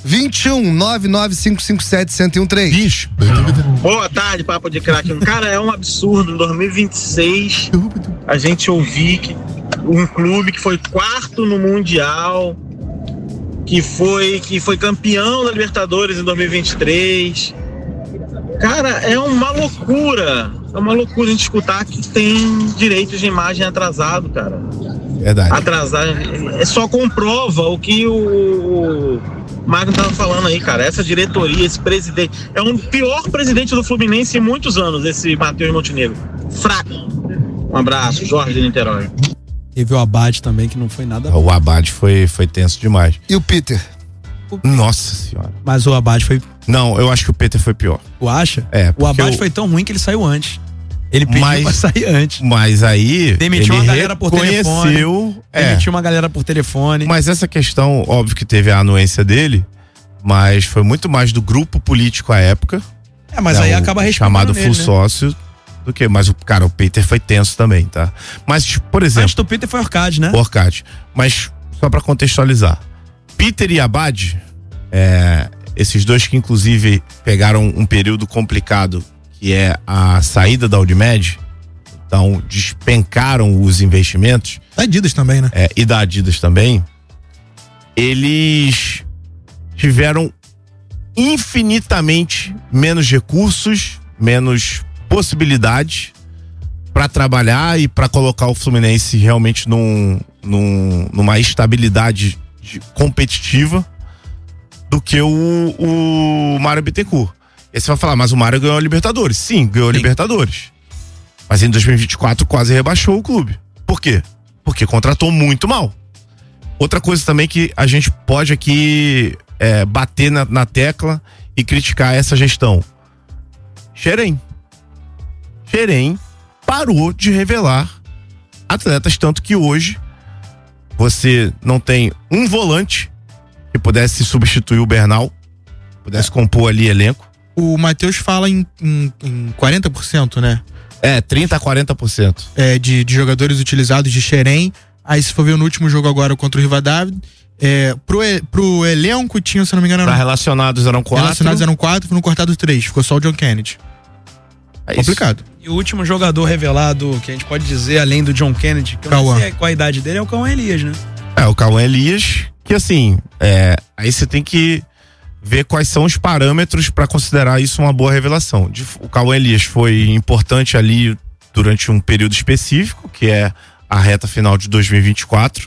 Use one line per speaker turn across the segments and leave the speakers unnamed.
21 99557-1013.
Bicho.
Boa tarde, Papo de Craque. Cara, é um absurdo. Em 2026, a gente ouvir que um clube que foi quarto no Mundial, que foi campeão da Libertadores em 2023. Cara, é uma loucura. É uma loucura a gente escutar que tem direitos de imagem atrasado, cara.
Verdade.
Atrasado. Só comprova o que o Magno tava falando aí, cara. Essa diretoria, esse presidente. É um pior presidente do Fluminense em muitos anos, esse Matheus Montenegro. Fraco. Um abraço, Jorge de Niterói.
Teve o Abad também, que não foi nada.
O Abad foi tenso demais.
E o Peter?
Nossa senhora.
Mas o Abad foi.
Não, eu acho que o Peter foi pior.
Tu acha?
É.
O Abad foi tão ruim que ele saiu antes. Ele pediu pra sair antes.
Mas aí.
Demitiu uma galera por telefone. Demitiu uma galera por telefone.
Mas essa questão, óbvio que teve a anuência dele, mas foi muito mais do grupo político à época.
Mas aí acaba respondendo
chamado full sócio do que. Mas o Peter foi tenso também, tá? Mas, por exemplo.
Antes do Peter foi Orcade, né?
Orcade. Mas, só pra contextualizar. Peter e Abad, esses dois que inclusive pegaram um período complicado, que é a saída da Unimed, então despencaram os investimentos.
Da Adidas também, né?
E da Adidas também. Eles tiveram infinitamente menos recursos, menos possibilidades para trabalhar e para colocar o Fluminense realmente numa estabilidade competitiva do que o Mário Bittencourt. E aí você vai falar, mas o Mário ganhou a Libertadores. Sim, ganhou a Libertadores. Mas em 2024 quase rebaixou o clube. Por quê? Porque contratou muito mal. Outra coisa também que a gente pode aqui bater na tecla e criticar essa gestão. Xerém parou de revelar atletas, tanto que hoje você não tem um volante que pudesse substituir o Bernal, pudesse compor ali elenco.
O Matheus fala em 40%, né?
30% a 40%.
De jogadores utilizados de Xerém. Aí se for ver no último jogo agora contra o Rivadavia, pro elenco tinham, se não me engano...
Pra relacionados eram 4.
Relacionados eram 4, foram cortados 3. Ficou só o John Kennedy. Complicado.
E o último jogador revelado, que a gente pode dizer, além do John Kennedy, que eu não sei qual a idade dele, é o Cauã Elias, né?
O Cauã Elias, que assim, aí você tem que ver quais são os parâmetros para considerar isso uma boa revelação. O Cauã Elias foi importante ali durante um período específico, que é a reta final de 2024,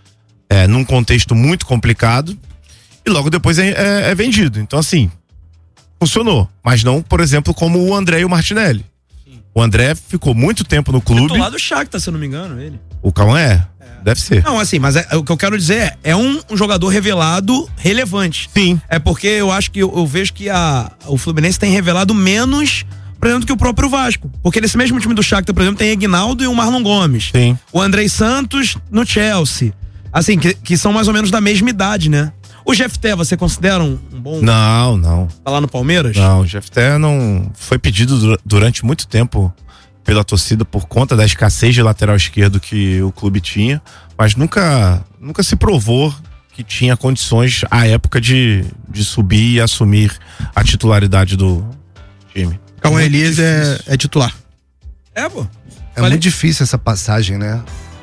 num contexto muito complicado, e logo depois é vendido. Então assim, funcionou, mas não, por exemplo, como o André e o Martinelli. O André ficou muito tempo no clube.
Titular do Shakhtar, se eu não me engano, ele.
O Cauã deve ser.
Não, assim, mas o que eu quero dizer é um jogador revelado relevante.
Sim.
É porque eu acho que eu vejo que o Fluminense tem revelado menos, por exemplo, do que o próprio Vasco. Porque nesse mesmo time do Shakhtar, por exemplo, tem Aguinaldo e o Marlon Gomes.
Sim.
O Andrei Santos no Chelsea. Assim, que são mais ou menos da mesma idade, né? O Jefté, você considera um bom...
Não.
Tá lá no Palmeiras?
Não, o Jefté não foi pedido durante muito tempo pela torcida por conta da escassez de lateral esquerdo que o clube tinha, mas nunca se provou que tinha condições à época de subir e assumir a titularidade do time.
Cauã Elias é titular.
Pô.
É muito difícil essa passagem, né?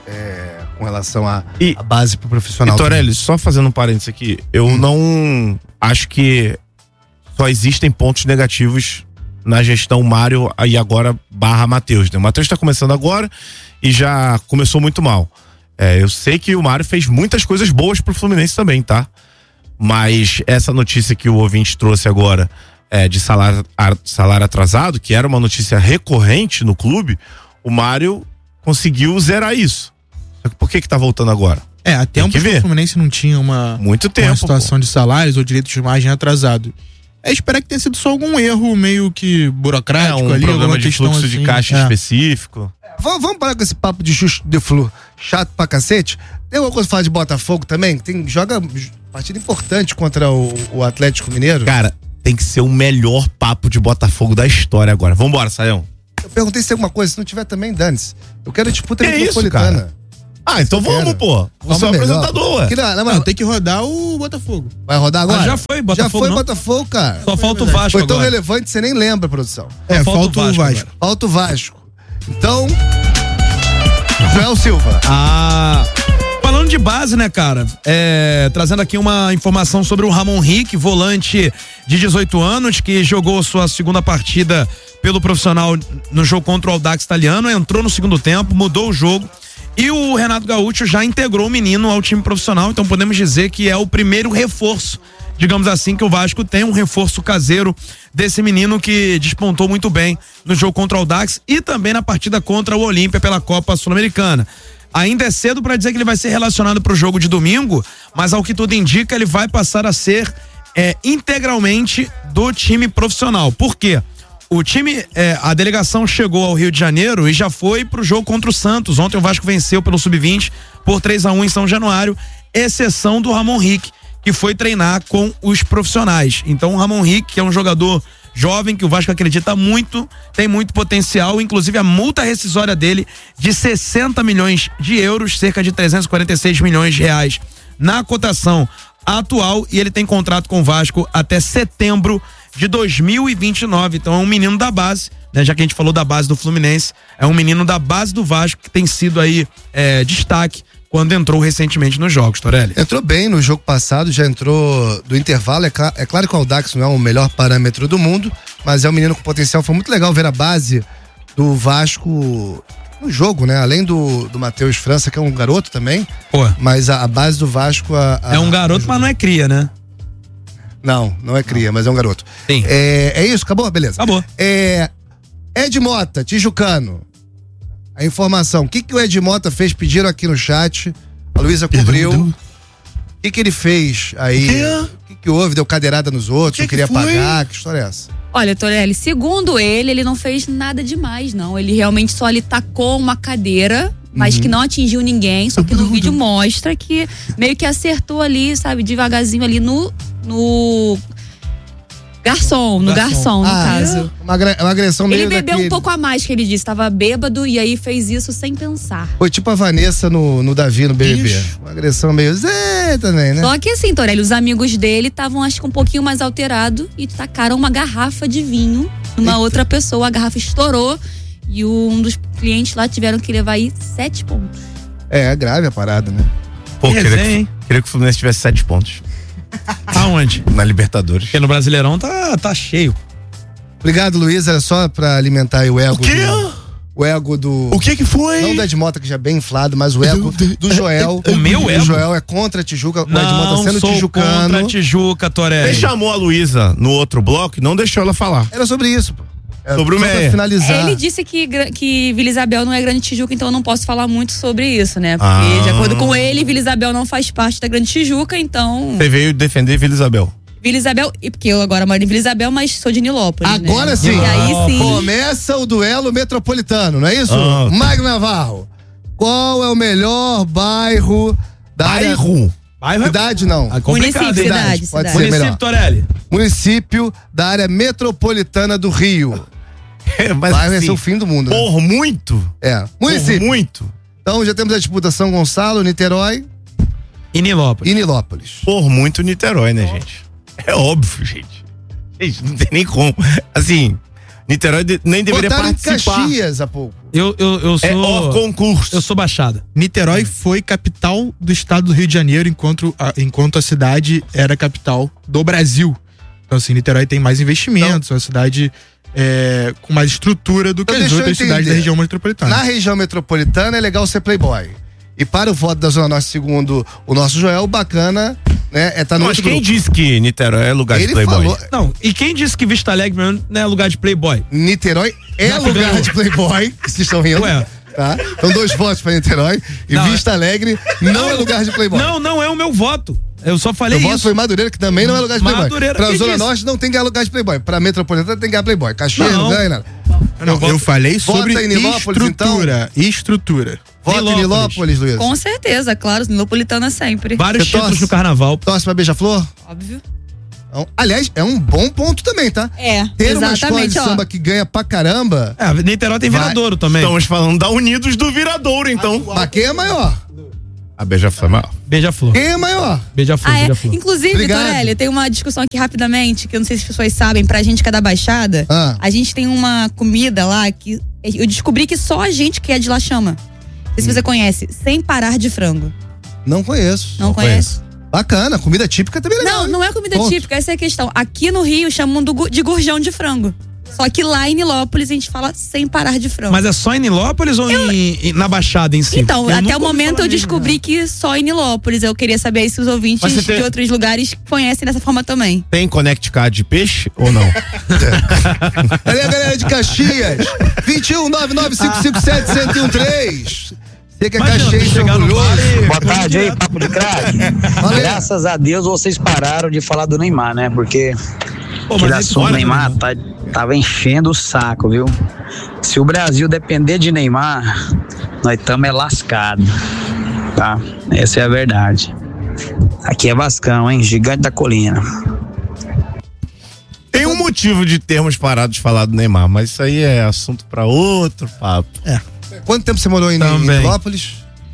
Com relação à base pro profissional.
E Torelli, só fazendo um parênteses aqui, eu não acho que só existem pontos negativos na gestão Mário e agora / Matheus, né? O Matheus tá começando agora e já começou muito mal. Eu sei que o Mário fez muitas coisas boas pro Fluminense também, tá? Mas essa notícia que o ouvinte trouxe agora de salário atrasado, que era uma notícia recorrente no clube, o Mário conseguiu zerar isso. Só que por que tá voltando agora?
Há tempo que o Fluminense não tinha uma situação de salários ou direitos de imagem atrasado. Espero que tenha sido só algum erro meio que burocrático ali,
problema de fluxo assim, de caixa específico.
Vamos parar com esse papo de Flu chato pra cacete. Tem alguma coisa pra falar de Botafogo também? Joga partida importante contra o Atlético Mineiro.
Cara, tem que ser o melhor papo de Botafogo da história agora. Vambora, Saião.
Eu perguntei se tem alguma coisa, se não tiver também, dane-se. Eu quero disputa metropolitana.
Ah, então vamos, pô. Você é o apresentador, ué.
Não, tem que rodar o Botafogo.
Vai rodar agora?
Já foi Botafogo.
Já foi Botafogo, cara.
Só falta o Vasco.
Foi tão
agora.
relevante, você nem lembra, produção.
Falta o Vasco.
Falta o Vasco. Então, Joel Silva.
Falando de base, né, cara? Trazendo aqui uma informação sobre o Ramon Rick, volante de 18 anos, que jogou sua segunda partida pelo profissional no jogo contra o Audax Italiano, entrou no segundo tempo, mudou o jogo. E o Renato Gaúcho já integrou o menino ao time profissional, então podemos dizer que é o primeiro reforço, digamos assim, que o Vasco tem, um reforço caseiro desse menino que despontou muito bem no jogo contra o Audax e também na partida contra o Olímpia pela Copa Sul-Americana. Ainda é cedo para dizer que ele vai ser relacionado para o jogo de domingo, mas ao que tudo indica, ele vai passar a ser integralmente do time profissional. Por quê? O time, a delegação chegou ao Rio de Janeiro e já foi pro jogo contra o Santos. Ontem o Vasco venceu pelo Sub-20 por 3-1 em São Januário, exceção do Ramon Rick, que foi treinar com os profissionais. Então o Ramon Rick, que é um jogador jovem, que o Vasco acredita muito, tem muito potencial, inclusive a multa rescisória dele de 60 milhões de euros, cerca de 346 milhões de reais na cotação atual, e ele tem contrato com o Vasco até setembro de 2029, então é um menino da base, né? Já que a gente falou da base do Fluminense, é um menino da base do Vasco que tem sido aí destaque quando entrou recentemente nos jogos, Torelli.
Entrou bem no jogo passado, já entrou do intervalo, é claro que o Audax não é o melhor parâmetro do mundo, mas é um menino com potencial, foi muito legal ver a base do Vasco no jogo, né? Além do Matheus França, que é um garoto também, mas a base do Vasco...
é um garoto, mas não é cria, né?
Não é cria, mas é um garoto.
Sim.
É isso? Acabou? Beleza.
Acabou.
Ed Mota, tijucano. A informação. O que o Ed Mota fez? Pediram aqui no chat. A Luísa cobriu. O que ele fez aí? O que houve? Deu cadeirada nos outros? Não queria pagar? Que história é essa?
Olha, Torelli, segundo ele não fez nada demais, não. Ele realmente só ali tacou uma cadeira, mas que não atingiu ninguém. Só que no vídeo mostra que meio que acertou ali, sabe, devagarzinho ali no garçom, no caso.
Uma agressão meio
ele bebeu um pouco a mais, que ele disse, tava bêbado e aí fez isso sem pensar.
Foi tipo a Vanessa no Davi, no BBB. Ixi. Uma agressão meio também, né?
Só que assim, Torelli, os amigos dele estavam acho que um pouquinho mais alterados e tacaram uma garrafa de vinho numa outra pessoa, a garrafa estourou e um dos clientes lá tiveram que levar aí 7 pontos.
É grave a parada, né?
Pô, queria que o Fluminense tivesse 7 pontos.
Aonde?
Na Libertadores.
Porque no Brasileirão tá cheio.
Obrigado, Luiz. Era só pra alimentar aí o ego.
O quê?
O ego do...
O que foi?
Não do Ed Mota, que já é bem inflado, mas o ego do Joel.
O meu ego?
O Joel é contra a Tijuca,
não,
o Ed Mota sendo tijucano.
Contra a Tijuca, Torelli.
Ele chamou a Luísa no outro bloco e não deixou ela falar.
Era sobre isso, pô.
Sobre o Meia.
Finalizar. Ele disse que Vila Isabel não é Grande Tijuca, então eu não posso falar muito sobre isso, né? Porque, de acordo com ele, Vila Isabel não faz parte da Grande Tijuca, então...
Você veio defender Vila Isabel.
Vila Isabel, porque eu agora moro em Vila Isabel, mas sou de Nilópolis.
Agora, né? Sim.
E aí sim.
Começa o duelo metropolitano, não é isso? Magno Navarro. Qual é o melhor bairro da
Bairro?
Cidade não.
Município, cidade.
Pode ser
Município,
melhor.
Torelli.
Município da área metropolitana do Rio.
Mas
vai ser o fim do mundo.
Por muito?
Município.
Por muito.
Então já temos a disputa São Gonçalo, Niterói
e Nilópolis.
Por muito Niterói, né, gente? É óbvio, gente. Gente, não tem nem como. Assim, Niterói nem deveria participar.
Caxias há pouco.
Eu sou...
concurso.
Eu sou Baixada.
Niterói foi capital do estado do Rio de Janeiro, enquanto a cidade era capital do Brasil. Então, assim, Niterói tem mais investimentos, é uma cidade com mais estrutura do que as outras cidades da região metropolitana.
Na região metropolitana é legal ser playboy. E para o voto da Zona Norte, segundo o nosso Joel, bacana, né? Tá no
Mas quem disse que Niterói é lugar de playboy?
Falou...
Não, e quem disse que Vista Alegre não é lugar de playboy?
Niterói é lugar de playboy. Vocês estão rindo?
Ué.
Tá? Então 2 votos para Niterói e não, Vista Alegre não é lugar de playboy.
Não é o meu voto. Eu só falei
isso. O
voto
foi Madureira, que também não é lugar de playboy.
Madureira,
pra Zona Norte não tem que ganhar lugar de playboy. Pra Metropolitana tem que ganhar playboy. Caxias não ganha nada.
Eu falei sobre
estrutura.
Estrutura.
Vota em Nilópolis, Luiz.
Com certeza, claro. Nilopolitana sempre.
Vários títulos no carnaval.
Torce pra Beija-Flor?
Óbvio.
Então, aliás, é um bom ponto também, tá? Ter uma escola de samba que ganha pra caramba.
Niterói tem Viradouro também.
Estamos falando da Unidos do Viradouro, então.
Mas quem é maior?
A Beija-Flor é maior.
Beija-Flor.
Quem é maior?
Beija-Flor, Beija-Flor.
Inclusive,
Obrigado.
Torelli, tem uma discussão aqui rapidamente, que eu não sei se as pessoas sabem, pra gente que é da Baixada, a gente tem uma comida lá que eu descobri que só a gente que é de lá chama. Não sei se você conhece, sem parar de frango.
Não conheço.
Não conhece?
Bacana, comida típica também é legal.
Não, não é comida
Ponto.
típica, essa é a questão. Aqui no Rio chamam de gurjão de frango. Só que lá em Nilópolis a gente fala sem parar de frango.
Mas é só em Nilópolis ou na Baixada em si?
Então,
Eu
até
nunca
o
ouvi
momento
falar
eu descobri que só em Nilópolis. Eu queria saber aí se os ouvintes
Mas você tem-
de outros lugares conhecem dessa forma também.
Tem Connect Card de peixe ou não?
Valeu, galera de Caxias. 21-99557-1013. Você que é
Imagina,
caxiense
chegar no
orgulhoso.
bar e-
Boa tarde aí, Papo de Craque.
Valeu.
Graças a Deus vocês pararam de falar do Neymar, né? Porque
Pô,
aquele
mas
assunto
fora,
Neymar
né?
tava enchendo o saco, viu? Se o Brasil depender de Neymar, nós estamos lascados, tá? Essa é a verdade. Aqui é Vascão, hein? Gigante da colina.
Tem um motivo de termos parado de falar do Neymar, mas isso aí é assunto pra outro papo.
Quanto tempo você morou em
Também.
Nilópolis?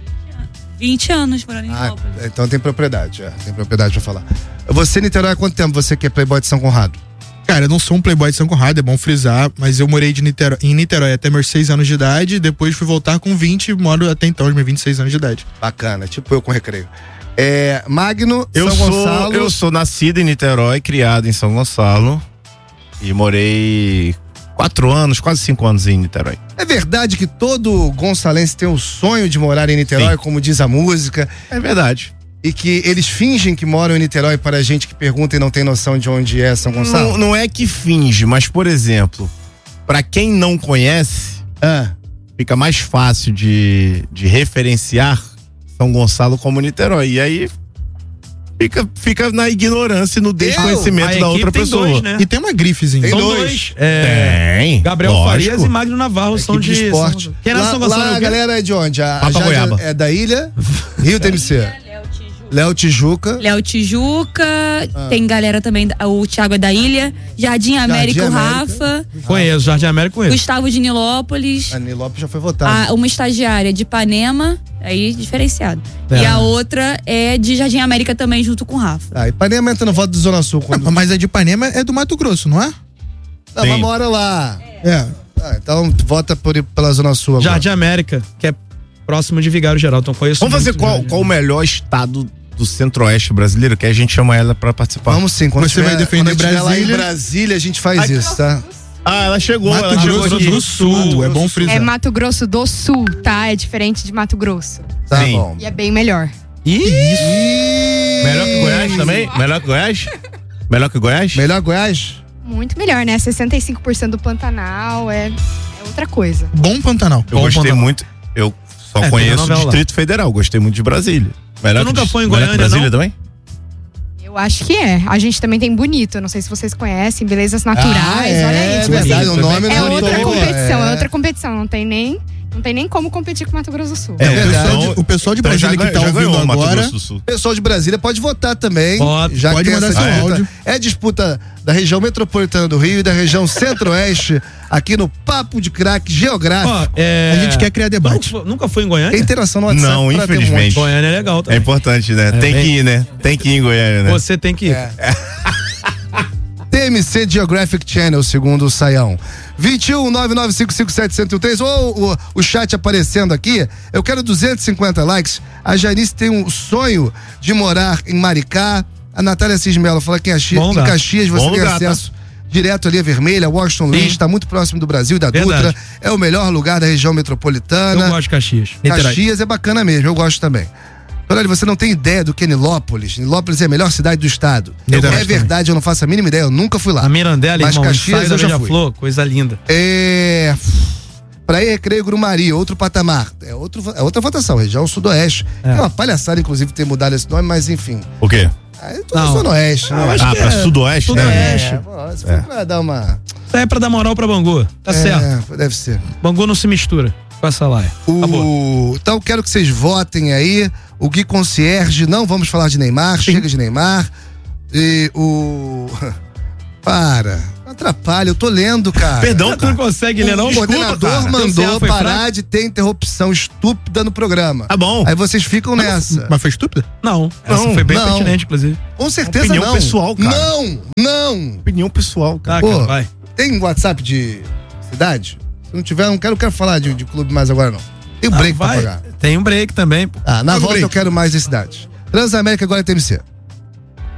20 anos morando em Nilópolis.
Então tem propriedade, tem propriedade pra falar. Você, Niterói, há quanto tempo você que é playboy de São Conrado?
Cara, eu não sou um playboy de São Conrado, é bom frisar, mas eu morei em Niterói até meus 6 anos de idade, depois fui voltar com 20 e moro até então, os meus 26 anos de idade.
Bacana, tipo eu com recreio. Magno,
Eu
São Gonçalo.
eu sou nascido em Niterói, criado em São Gonçalo e morei 4 anos, quase 5 anos em Niterói.
É verdade que todo gonçalense tem o sonho de morar em Niterói,
Sim.
como diz a música,
É verdade.
e que eles fingem que moram em Niterói para a gente que pergunta e não tem noção de onde é São Gonçalo?
Não é que finge, mas por exemplo, pra quem não conhece, fica mais fácil de referenciar São Gonçalo como Niterói. E aí fica na ignorância e no desconhecimento
A
da outra
equipe tem
pessoa.
dois, né?
E tem uma grifezinha.
Tem
São
dois.
dois.
Tem.
Gabriel
lógico.
Farias e Magno Navarro são
Equipe de esporte.
Quem é
lá,
São Gonçalo?
lá
é o
a
quê?
galera é de onde? A
Papa
Jade
Goiaba.
é da ilha? Rio TMC. Léo Tijuca.
Léo Tijuca, tem galera também, o Thiago é da Ilha, Jardim América, o
América.
Rafa,
Conheço, Jardim América conheço.
Gustavo de Nilópolis,
A Nilópolis já foi votada.
uma estagiária de Ipanema, aí diferenciado.
É.
E a outra é de Jardim América também, junto com o Rafa.
Ipanema entra no voto do Zona Sul. Quando...
Mas a de Ipanema é do Mato Grosso, não é?
Não, mas mora lá.
É.
Então vota pela Zona Sul agora.
Jardim América, que é próximo de Vigário Geral, então conheço.
Vamos fazer
muito
qual
Jardim.
o melhor estado do Centro-Oeste brasileiro, que a gente chama ela pra participar.
Vamos sim, quando
Você vai defender
quando tiver lá em
Brasília?
Brasília, a gente faz isso, tá?
Ah, ela chegou,
Mato
ela chegou
Grosso
aqui.
do Sul, é bom frisar.
É Mato Grosso do Sul, tá? É diferente de Mato Grosso.
Tá
Sim.
bom.
E é bem melhor.
Melhor que Goiás também? Melhor que Goiás? Melhor que Goiás?
Melhor Goiás?
Muito melhor, né? 65% do Pantanal é outra coisa.
Bom Pantanal.
Eu gostei muito. Eu só
tem
conheço o
novela lá.
Distrito Federal, gostei muito de Brasília. Melhor
Tu nunca
que-
foi em
melhor que
Goiânia,
Brasília
não?
também?
Eu acho que é. A gente também tem Bonito. Eu não sei se vocês conhecem. Belezas Naturais. Olha aí. Tipo
verdade,
assim,
o nome
é
não
outra
tô-
competição. É outra competição. Não tem nem como competir com Mato Grosso do Sul.
É verdade.
então-
O pessoal de
então já
Brasília que tá
já
ouvindo
ganhou o Mato
agora.
Grosso do Sul.
O pessoal de Brasília pode votar também.
Pode.
Já
Pode
que tem
mandar
essa
seu
disputa.
áudio.
É disputa da região metropolitana do Rio e da região centro-oeste, aqui no Papo de Craque Geográfico.
Ó,
A gente quer criar debate.
Nunca foi em Goiânia?
Tem interação no WhatsApp.
Não,
pra ter um
infelizmente.
monte.
Goiânia é legal
É
também.
importante, né? Tem
bem-
que ir, né? Tem que ir em Goiânia, né?
Você tem que ir.
TMC Geographic Channel, segundo o Saião. 21-99557-1013. Ou o chat aparecendo aqui. Eu quero 250 likes. A Janice tem um sonho de morar em Maricá. A Natália Cismelo fala que em
Bom lugar.
Caxias você
Bom
tem
lugar, tá?
acesso direto ali a Vermelha, Washington Luiz, está muito próximo do Brasil e da
Verdade.
Dutra. É o melhor lugar da região
Eu
metropolitana.
gosto de Caxias. Niterói.
Caxias é bacana mesmo, eu gosto também. Olha, você não tem ideia do que é Nilópolis. Nilópolis é a melhor cidade do estado.
Niterói
É verdade, eu não faço a mínima ideia, eu nunca fui lá.
A Mirandela,
Mas
irmão,
Caxias
ensaio da
eu já fui.
Beija-Flor, coisa linda.
Praia Recreio Grumari, outro patamar. É outra votação, região sudoeste. É uma palhaçada, inclusive, ter mudado esse nome, mas enfim.
O quê?
Aí tudo
Não.
sudoeste, né?
acho que
Pra
é
Sudoeste, né?
Sudoeste.
Se for pra dar uma.
Isso aí é pra dar moral pra Bangu. Tá certo.
Deve ser.
Bangu não se mistura com essa laia. Acabou.
Então quero que vocês votem aí. O Gui Concierge, não vamos falar de Neymar, chega de Neymar. E o. Para. atrapalha, eu tô lendo, cara.
Perdão,
Tu não consegue ler, não?
O coordenador mandou parar de ter interrupção estúpida no programa.
Tá bom.
Aí vocês ficam nessa.
Mas foi estúpida?
Não, essa foi bem pertinente, inclusive.
Com certeza
Opinião
não.
pessoal, cara.
Não.
Opinião pessoal, cara.
Tá,
Pô,
cara, vai.
Tem WhatsApp de cidade? Se não tiver, não quero falar de clube mais agora, não. Tem break pra
vai.
pagar.
Tem um break também, pô.
Na
Tem
volta
break.
eu quero mais de cidade. Transamérica agora é TMC.